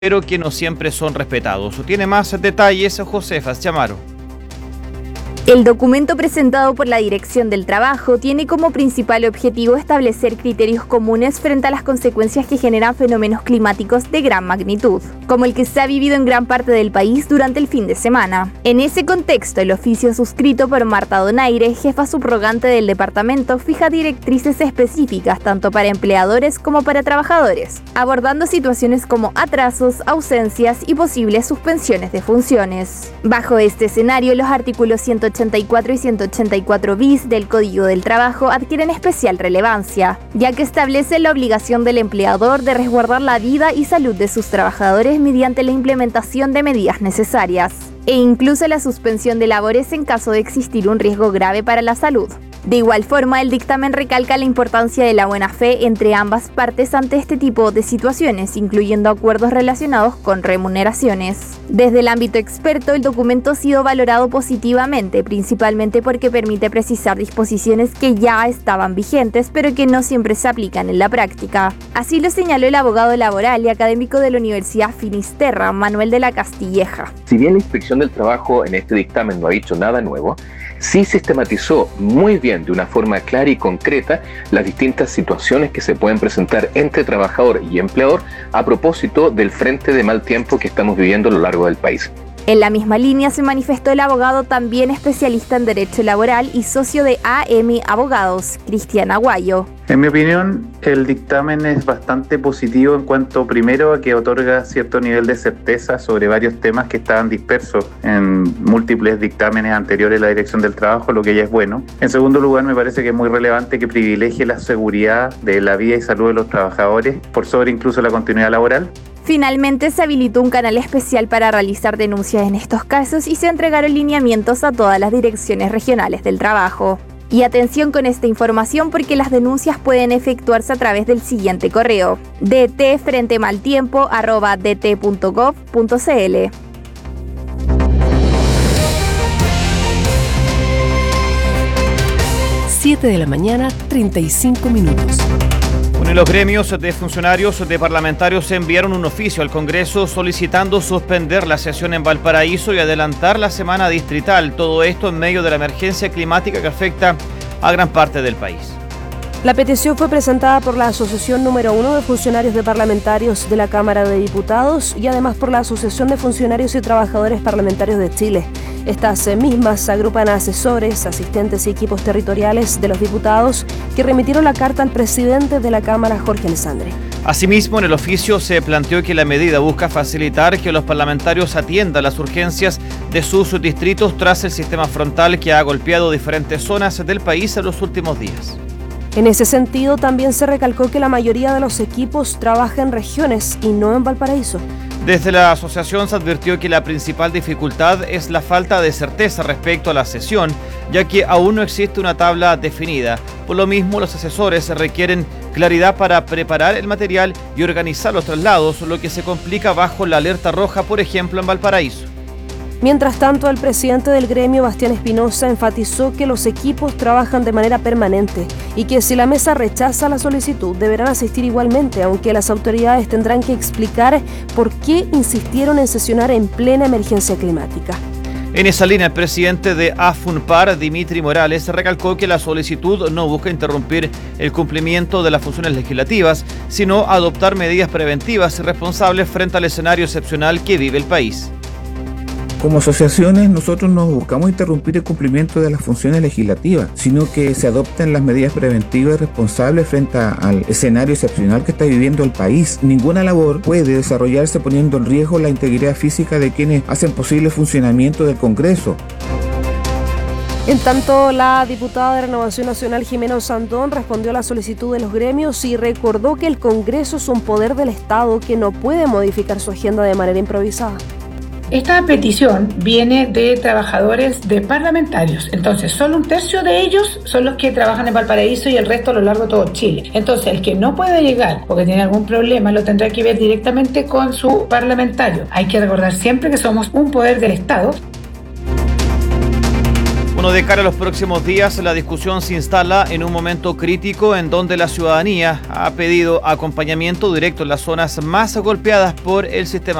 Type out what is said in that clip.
pero que no siempre son respetados. Tiene más detalles Josefa Chamaro. El documento presentado por la Dirección del Trabajo tiene como principal objetivo establecer criterios comunes frente a las consecuencias que generan fenómenos climáticos de gran magnitud, como el que se ha vivido en gran parte del país durante el fin de semana. En ese contexto, el oficio suscrito por Marta Donaire, jefa subrogante del departamento, fija directrices específicas tanto para empleadores como para trabajadores, abordando situaciones como atrasos, ausencias y posibles suspensiones de funciones. Bajo este escenario, los artículos 184 y 184 bis del Código del Trabajo adquieren especial relevancia, ya que establece la obligación del empleador de resguardar la vida y salud de sus trabajadores mediante la implementación de medidas necesarias, e incluso la suspensión de labores en caso de existir un riesgo grave para la salud. De igual forma, el dictamen recalca la importancia de la buena fe entre ambas partes ante este tipo de situaciones, incluyendo acuerdos relacionados con remuneraciones. Desde el ámbito experto, el documento ha sido valorado positivamente, principalmente porque permite precisar disposiciones que ya estaban vigentes, pero que no siempre se aplican en la práctica. Así lo señaló el abogado laboral y académico de la Universidad Finisterra, Manuel de la Castilleja. Si bien la Inspección del Trabajo en este dictamen no ha dicho nada nuevo, sí sistematizó muy bien, de una forma clara y concreta, las distintas situaciones que se pueden presentar entre trabajador y empleador a propósito del frente de mal tiempo que estamos viviendo a lo largo del país. En la misma línea se manifestó el abogado también especialista en Derecho Laboral y socio de AM Abogados, Cristian Aguayo. En mi opinión, el dictamen es bastante positivo en cuanto, primero, a que otorga cierto nivel de certeza sobre varios temas que estaban dispersos en múltiples dictámenes anteriores de la Dirección del Trabajo, lo que ya es bueno. En segundo lugar, me parece que es muy relevante que privilegie la seguridad de la vida y salud de los trabajadores por sobre incluso la continuidad laboral. Finalmente, se habilitó un canal especial para realizar denuncias en estos casos y se entregaron lineamientos a todas las direcciones regionales del trabajo. Y atención con esta información porque las denuncias pueden efectuarse a través del siguiente correo: dtfrentemaltiempo@dt.gov.cl. 7 de la mañana, 35 minutos. Bueno, los gremios de funcionarios de parlamentarios enviaron un oficio al Congreso solicitando suspender la sesión en Valparaíso y adelantar la semana distrital. Todo esto en medio de la emergencia climática que afecta a gran parte del país. La petición fue presentada por la Asociación número 1 de Funcionarios de Parlamentarios de la Cámara de Diputados y además por la Asociación de Funcionarios y Trabajadores Parlamentarios de Chile. Estas mismas agrupan a asesores, asistentes y equipos territoriales de los diputados que remitieron la carta al presidente de la Cámara, Jorge Alessandri. Asimismo, en el oficio se planteó que la medida busca facilitar que los parlamentarios atiendan las urgencias de sus distritos tras el sistema frontal que ha golpeado diferentes zonas del país en los últimos días. En ese sentido, también se recalcó que la mayoría de los equipos trabaja en regiones y no en Valparaíso. Desde la asociación se advirtió que la principal dificultad es la falta de certeza respecto a la sesión, ya que aún no existe una tabla definida. Por lo mismo, los asesores requieren claridad para preparar el material y organizar los traslados, lo que se complica bajo la alerta roja, por ejemplo, en Valparaíso. Mientras tanto, el presidente del gremio, Bastián Espinosa, enfatizó que los equipos trabajan de manera permanente y que si la mesa rechaza la solicitud deberán asistir igualmente, aunque las autoridades tendrán que explicar por qué insistieron en sesionar en plena emergencia climática. En esa línea, el presidente de AFUNPAR, Dimitri Morales, recalcó que la solicitud no busca interrumpir el cumplimiento de las funciones legislativas, sino adoptar medidas preventivas y responsables frente al escenario excepcional que vive el país. Como asociaciones, nosotros no buscamos interrumpir el cumplimiento de las funciones legislativas, sino que se adopten las medidas preventivas y responsables frente al escenario excepcional que está viviendo el país. Ninguna labor puede desarrollarse poniendo en riesgo la integridad física de quienes hacen posible el funcionamiento del Congreso. En tanto, la diputada de Renovación Nacional, Jimena Osandón, respondió a la solicitud de los gremios y recordó que el Congreso es un poder del Estado que no puede modificar su agenda de manera improvisada. Esta petición viene de trabajadores de parlamentarios, entonces solo un tercio de ellos son los que trabajan en Valparaíso y el resto a lo largo de todo Chile. Entonces el que no puede llegar porque tiene algún problema lo tendrá que ver directamente con su parlamentario. Hay que recordar siempre que somos un poder del Estado. Bueno, de cara a los próximos días, la discusión se instala en un momento crítico en donde la ciudadanía ha pedido acompañamiento directo en las zonas más golpeadas por el sistema